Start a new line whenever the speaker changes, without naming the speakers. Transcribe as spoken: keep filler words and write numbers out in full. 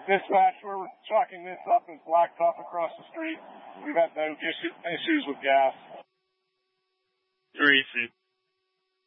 Dispatch, we're chalking this up as blacktop across the street. We've had no issue, issues with gas.
Three,